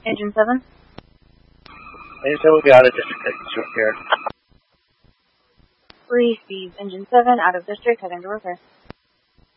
Engine 7. Engine 7 will be out of district to repair. Receive. Engine 7 out of district, heading to repair.